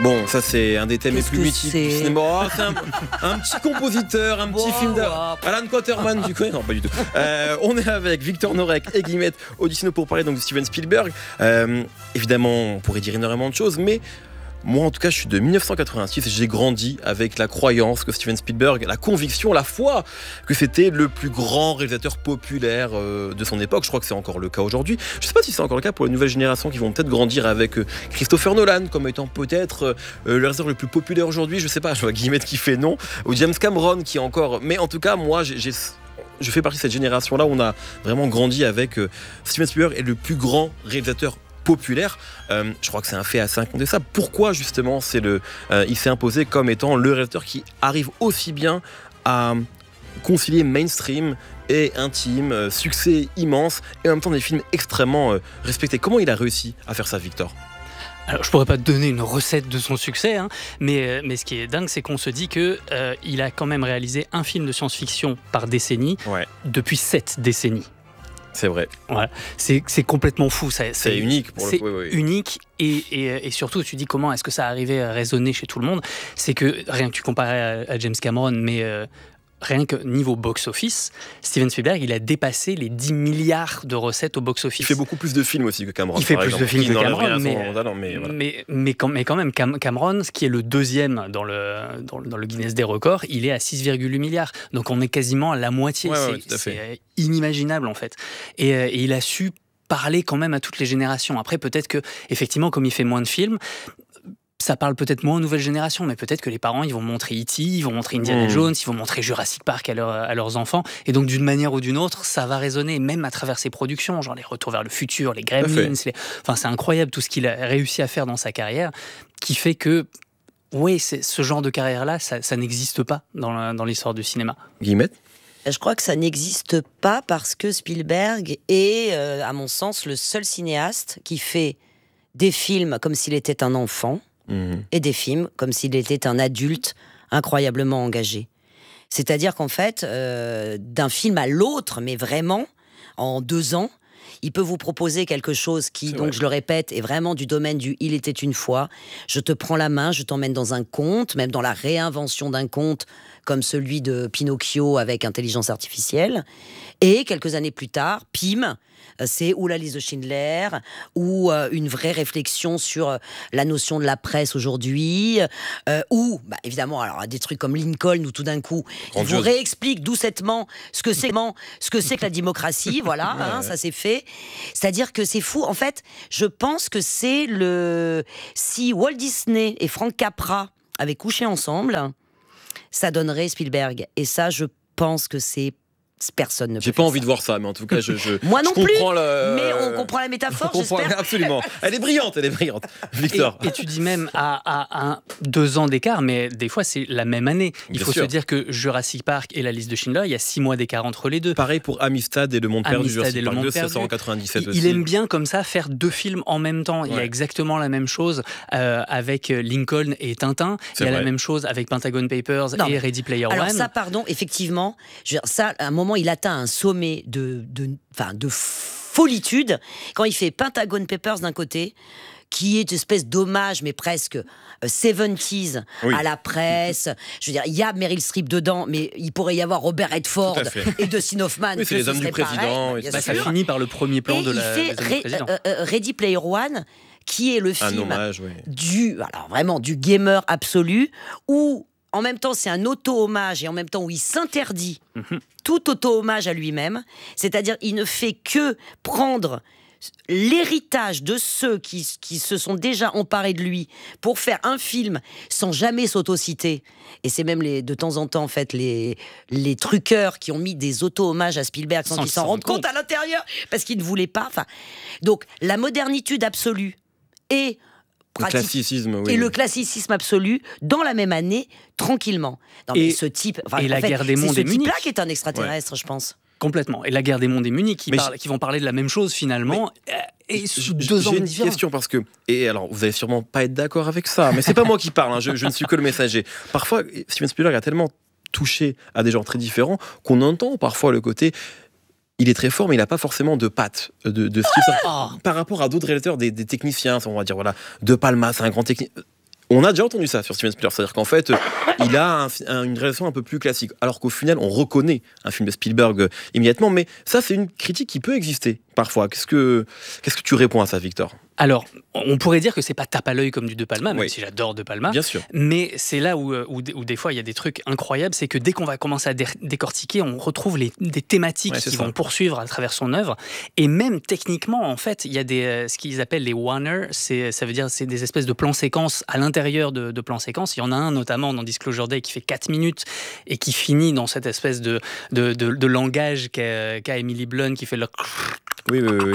Bon, ça c'est un des thèmes les plus mythiques du cinéma. Oh, c'est un petit compositeur, un petit film d'Alan Quaterman, tu connais? Non, pas du tout. On est avec Victor Norek et Guillemette Audicino pour parler donc de Steven Spielberg. Évidemment, on pourrait dire énormément de choses, mais moi, en tout cas, je suis de 1986 et j'ai grandi avec la croyance que Steven Spielberg, la conviction, la foi que c'était le plus grand réalisateur populaire de son époque. Je crois que c'est encore le cas aujourd'hui. Je ne sais pas si c'est encore le cas pour les nouvelles générations qui vont peut-être grandir avec Christopher Nolan comme étant peut-être le réalisateur le plus populaire aujourd'hui. Je ne sais pas, je vois Guillemette qui fait non. Ou James Cameron qui est encore... Mais en tout cas, moi, je fais partie de cette génération-là où on a vraiment grandi avec Steven Spielberg est le plus grand réalisateur populaire. Je crois que c'est un fait assez incontestable. Pourquoi justement il s'est imposé comme étant le réalisateur qui arrive aussi bien à concilier mainstream et intime, succès immense et en même temps des films extrêmement respectés. Comment il a réussi à faire ça, Victor ? Alors, je pourrais pas te donner une recette de son succès, mais ce qui est dingue, c'est qu'on se dit qu'il a quand même réalisé un film de science-fiction par décennie depuis 7 décennies. C'est vrai. Voilà. C'est complètement fou. C'est unique pour le coup. C'est unique et surtout, tu dis comment est-ce que ça arrivait à résonner chez tout le monde. C'est que rien que tu comparais à James Cameron, mais rien que niveau box-office, Steven Spielberg, il a dépassé les 10 milliards de recettes au box-office. Il fait beaucoup plus de films aussi que Cameron. Il fait plus de films que Cameron, mais quand même Cameron, ce qui est le deuxième dans le Guinness des records, il est à 6,8 milliards. Donc on est quasiment à la moitié. C'est inimaginable en fait. Et il a su parler quand même à toutes les générations. Après, peut-être que effectivement, comme il fait moins de films, ça parle peut-être moins aux nouvelles générations, mais peut-être que les parents, ils vont montrer E.T., ils vont montrer Indiana Jones, ils vont montrer Jurassic Park à leurs enfants. Et donc, d'une manière ou d'une autre, ça va résonner, même à travers ses productions, genre les Retours vers le futur, les Gremlins. Enfin, c'est incroyable tout ce qu'il a réussi à faire dans sa carrière, qui fait que, oui, ce genre de carrière-là, ça n'existe pas dans l'histoire du cinéma. Guillemette ? Je crois que ça n'existe pas parce que Spielberg est, à mon sens, le seul cinéaste qui fait des films comme s'il était un enfant, et des films comme s'il était un adulte incroyablement engagé. C'est-à-dire qu'en fait, d'un film à l'autre, mais vraiment, en 2 ans, il peut vous proposer quelque chose qui, donc je le répète, est vraiment du domaine du « il était une fois ». Je te prends la main, je t'emmène dans un conte, même dans la réinvention d'un conte, comme celui de Pinocchio avec intelligence artificielle. Et quelques années plus tard, pim, c'est ou la liste de Schindler, ou une vraie réflexion sur la notion de la presse aujourd'hui, ou évidemment alors des trucs comme Lincoln où tout d'un coup il vous réexplique doucettement ce que c'est que la démocratie, voilà, ça c'est fait. C'est-à-dire que c'est fou. En fait, je pense que c'est si Walt Disney et Frank Capra avaient couché ensemble, ça donnerait Spielberg. Et ça, je pense que personne ne peut. J'ai pas envie de voir ça, mais en tout cas, moi non je plus. Mais on comprend la métaphore, j'espère. Absolument. Elle est brillante. Victor. Et tu dis même à 2 ans d'écart, mais des fois c'est la même année. Il faut se dire que Jurassic Park et la liste de Schindler, il y a 6 mois d'écart entre les deux. Pareil pour Amistad et Le Monde Perdu. Jurassic Park 2, 1997 aussi. Il aime bien comme ça faire 2 films en même temps. Il y a exactement la même chose avec Lincoln et Tintin. Il y a la même chose avec Pentagon Papers et Ready Player One. Alors ça, pardon, effectivement, ça, à un moment, il atteint un sommet de folitude quand il fait Pentagon Papers d'un côté, qui est une espèce d'hommage, mais presque 70s à la presse. Je veux dire, il y a Meryl Streep dedans, mais il pourrait y avoir Robert Redford et Dustin Hoffman. Oui, c'est les hommes du président. Ça finit par le premier plan de la des président. Ready Player One, qui est le film hommage, du gamer absolu, où en même temps, c'est un auto-hommage et en même temps où il s'interdit tout auto-hommage à lui-même. C'est-à-dire, il ne fait que prendre l'héritage de ceux qui se sont déjà emparés de lui pour faire un film sans jamais s'autociter. Et c'est même de temps en temps, en fait, les truqueurs qui ont mis des auto-hommages à Spielberg sans qu'ils s'en rendent compte à l'intérieur, parce qu'ils ne voulaient pas. Donc, la modernitude absolue et le classicisme absolu dans la même année, tranquillement. Mais ce type, guerre des mondes c'est ce type-là qui est un extraterrestre, je pense. Complètement. Et la guerre des mondes est Munich qui vont parler de la même chose finalement. Et sous 2 ans de différence. J'ai une question parce que, et alors vous allez sûrement pas être d'accord avec ça, mais c'est pas moi qui parle, je ne suis que le messager. Parfois, Steven Spielberg a tellement touché à des gens très différents qu'on entend parfois le côté. Il est très fort, mais il n'a pas forcément de patte de style. Par rapport à d'autres réalisateurs, des techniciens, on va dire, De Palma, c'est un grand technicien. On a déjà entendu ça sur Steven Spielberg, c'est-à-dire qu'en fait, il a une relation un peu plus classique, alors qu'au final, on reconnaît un film de Spielberg immédiatement, mais ça, c'est une critique qui peut exister parfois. Qu'est-ce que tu réponds à ça, Victor ? Alors, on pourrait dire que c'est pas tape à l'œil comme du De Palma, même si j'adore De Palma. Bien sûr. Mais c'est là où des fois il y a des trucs incroyables, c'est que dès qu'on va commencer à décortiquer, on retrouve des thématiques qui vont poursuivre à travers son œuvre. Et même techniquement, en fait, il y a ce qu'ils appellent les one-er, ça veut dire c'est des espèces de plans séquences à l'intérieur de plans séquences. Il y en a un notamment dans Disclosure Day qui fait 4 minutes et qui finit dans cette espèce de langage qu'a Emily Blunt qui fait le... Oui.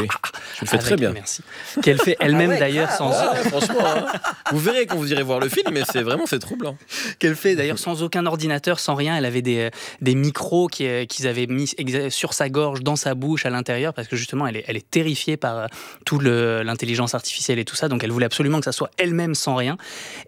Je le fais très bien. Merci. Qu'elle fait elle-même d'ailleurs sans... franchement, hein. Vous verrez quand vous irez voir le film, mais c'est troublant. Qu'elle fait d'ailleurs sans aucun ordinateur, sans rien. Elle avait des micros qu'ils avaient mis sur sa gorge, dans sa bouche, à l'intérieur, parce que justement, elle est terrifiée par toute l'intelligence artificielle et tout ça. Donc elle voulait absolument que ça soit elle-même sans rien.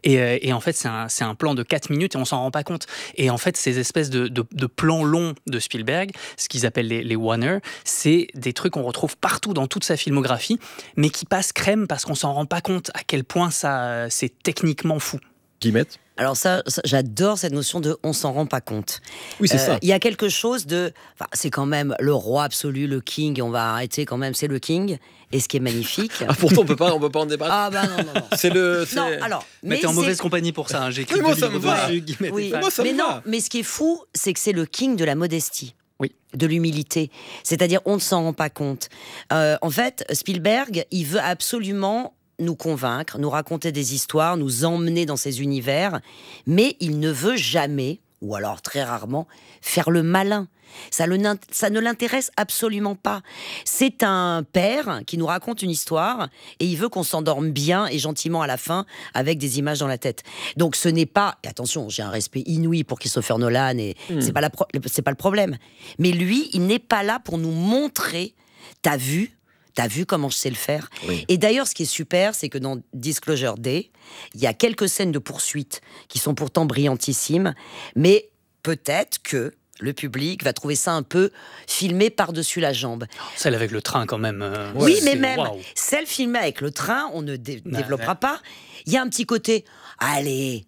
Et en fait, c'est un plan de 4 minutes et on s'en rend pas compte. Et en fait, ces espèces de plans longs de Spielberg, ce qu'ils appellent les one-er, c'est des trucs qu'on retrouve partout dans toute sa filmographie, mais qui passent crème parce qu'on s'en rend pas compte à quel point ça c'est techniquement fou. Guillemette. Alors ça, j'adore cette notion de on s'en rend pas compte. Oui, c'est ça. Il y a quelque chose de... c'est quand même le roi absolu, le king, on va arrêter quand même, c'est le king. Et ce qui est magnifique... pourtant, on peut pas en débattre. Ah bah non. Non, alors... Mais t'es en mauvaise compagnie pour ça, hein. J'ai écrit moi, ça me va. Oui, moi, ça me va. Mais ce qui est fou, c'est que c'est le king de la modestie. Oui. De l'humilité. C'est-à-dire, on ne s'en rend pas compte. En fait, Spielberg, il veut absolument nous convaincre, nous raconter des histoires, nous emmener dans ses univers, mais il ne veut jamais, ou alors très rarement, faire le malin. Ça ne l'intéresse absolument pas. C'est un père qui nous raconte une histoire et il veut qu'on s'endorme bien et gentiment à la fin avec des images dans la tête. Donc ce n'est pas... Et attention, j'ai un respect inouï pour Christopher Nolan et c'est pas le problème. Mais lui, il n'est pas là pour nous montrer « T'as vu comment je sais le faire ?» Oui. Et d'ailleurs, ce qui est super, c'est que dans Disclosure Day, il y a quelques scènes de poursuite qui sont pourtant brillantissimes, mais peut-être que le public va trouver ça un peu filmé par-dessus la jambe. Celle avec le train, quand même. Oui, mais même celle filmée avec le train, on ne développera pas. Il y a un petit côté, allez,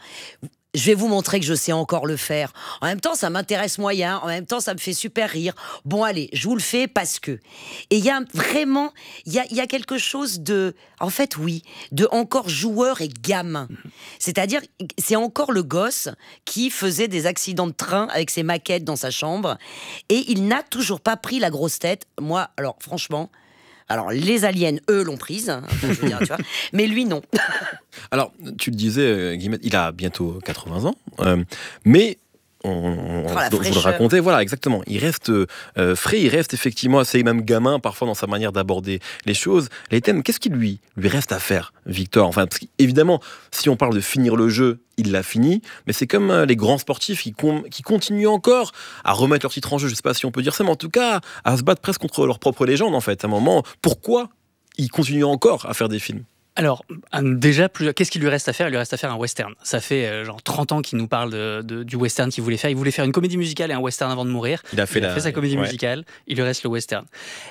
je vais vous montrer que je sais encore le faire. En même temps, ça m'intéresse moyen. En même temps, ça me fait super rire. Bon, allez, je vous le fais parce que... Et il y a vraiment... Il y a quelque chose de... En fait, oui, de encore joueur et gamin. C'est-à-dire, c'est encore le gosse qui faisait des accidents de train avec ses maquettes dans sa chambre. Et il n'a toujours pas pris la grosse tête. Moi, alors, franchement... Alors, les aliens, eux, l'ont prise, hein, je veux dire, tu vois, mais lui, non. Alors, tu le disais, Guillemette, il a bientôt 80 ans, mais vous le racontez, voilà, exactement. Il reste frais, il reste effectivement assez même gamin parfois dans sa manière d'aborder les choses, les thèmes. Qu'est-ce qui lui reste à faire, Victor ? Enfin, parce qu'évidemment, si on parle de finir le jeu, il l'a fini, mais c'est comme les grands sportifs qui continuent encore à remettre leur titre en jeu. Je ne sais pas si on peut dire ça, mais en tout cas, à se battre presque contre leur propre légende, en fait. À un moment, pourquoi ils continuent encore à faire des films ? Alors, déjà, qu'est-ce qu'il lui reste à faire ? Il lui reste à faire un western. Ça fait genre 30 ans qu'il nous parle du western qu'il voulait faire. Il voulait faire une comédie musicale et un western avant de mourir. Il a fait sa comédie musicale, il lui reste le western.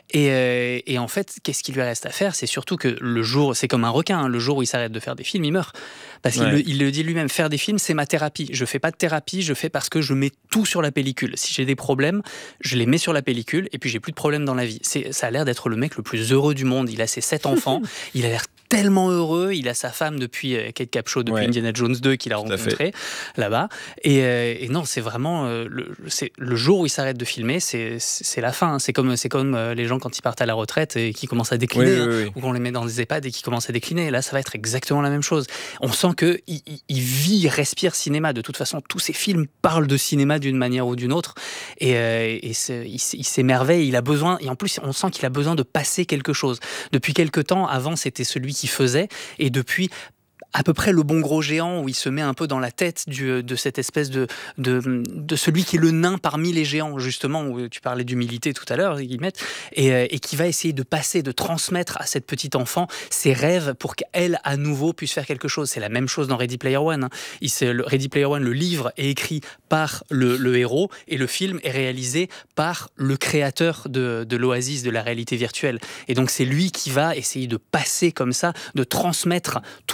Et en fait, qu'est-ce qu'il lui reste à faire ? C'est surtout que le jour, c'est comme un requin, hein, le jour où il s'arrête de faire des films, il meurt. Parce qu'il le dit lui-même, faire des films, c'est ma thérapie. Je fais pas de thérapie, je fais parce que je mets tout sur la pellicule. Si j'ai des problèmes, je les mets sur la pellicule et puis j'ai plus de problèmes dans la vie. Ça a l'air d'être le mec le plus heureux du monde. Il a ses 7 enfants, il a l'air tellement heureux, il a sa femme depuis Kate Capshaw, depuis Indiana Jones 2 qu'il a rencontré là-bas. Et non, c'est vraiment le jour où il s'arrête de filmer, c'est la fin. C'est comme les gens quand ils partent à la retraite et qui commencent à décliner, ou qu'on les met dans des EHPAD et qui commencent à décliner. Là, ça va être exactement la même chose. On sent que il vit, respire cinéma. De toute façon, tous ces films parlent de cinéma d'une manière ou d'une autre. Et il s'émerveille. Il a besoin. Et en plus, on sent qu'il a besoin de passer quelque chose. Depuis quelque temps, avant, c'était celui qui faisait, et depuis à peu près Le Bon Gros Géant, où il se met un peu dans la tête de cette espèce de celui qui est le nain parmi les géants, justement, où tu parlais d'humilité tout à l'heure, Guillemette, et qui va essayer de passer, de transmettre à cette petite enfant ses rêves pour qu'elle, à nouveau, puisse faire quelque chose. C'est la même chose dans Ready Player One. Ready Player One, le livre est écrit par le héros, et le film est réalisé par le créateur de l'Oasis, de la réalité virtuelle. Et donc, c'est lui qui va essayer de passer comme ça, de transmettre tout son savoir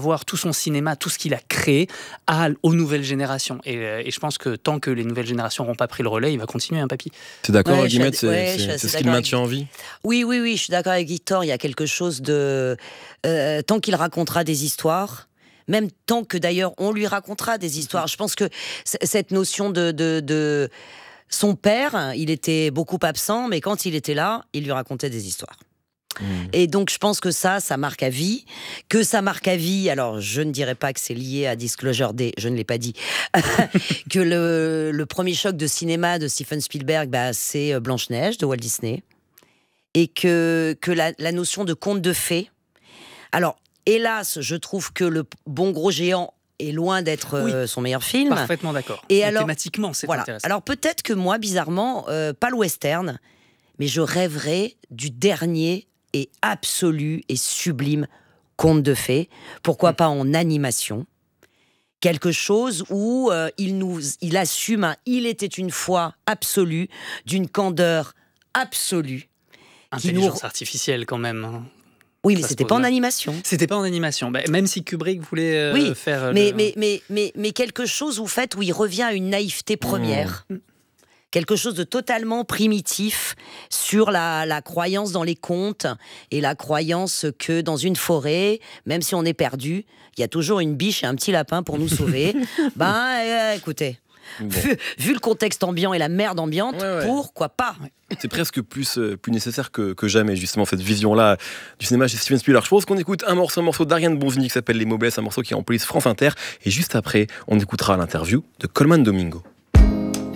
savoir, tout son cinéma, tout ce qu'il a créé aux nouvelles générations. Et je pense que tant que les nouvelles générations n'auront pas pris le relais, il va continuer, un papy. T'es d'accord, Guillemette, c'est ce qui le maintient en vie? Oui, je suis d'accord avec Victor. Il y a quelque chose de... tant qu'il racontera des histoires, même tant que d'ailleurs on lui racontera des histoires, je pense que cette notion de... Son père, il était beaucoup absent, mais quand il était là, il lui racontait des histoires. Et donc je pense que ça marque à vie. Que ça marque à vie, alors je ne dirais pas que c'est lié à Disclosure Day, je ne l'ai pas dit, que le premier choc de cinéma de Steven Spielberg, c'est Blanche-Neige de Walt Disney. Et que la notion de conte de fées, alors hélas, je trouve que Le Bon Gros Géant est loin d'être son meilleur film. Parfaitement d'accord. Et alors, thématiquement, c'est intéressant. Alors peut-être que moi, bizarrement, pas le western, mais je rêverais du dernier et absolu et sublime conte de fées. Pourquoi pas en animation? Quelque chose où il assume un « il était une fois » absolu, d'une candeur absolue. Intelligence artificielle quand même. Oui, mais c'était pas en animation. C'était pas en animation. Même si Kubrick voulait faire... Mais quelque chose où il revient à une naïveté première. Quelque chose de totalement primitif sur la croyance dans les contes et la croyance que dans une forêt, même si on est perdu, il y a toujours une biche et un petit lapin pour nous sauver. Écoutez, vu le contexte ambiant et la merde ambiante, pourquoi pas? C'est presque plus nécessaire que jamais, justement, cette vision-là du cinéma chez Steven Spielberg. Je pense qu'on écoute un morceau d'Ariane Bonvigny qui s'appelle Les mots blesses, un morceau qui est en police France Inter. Et juste après, on écoutera l'interview de Colman Domingo.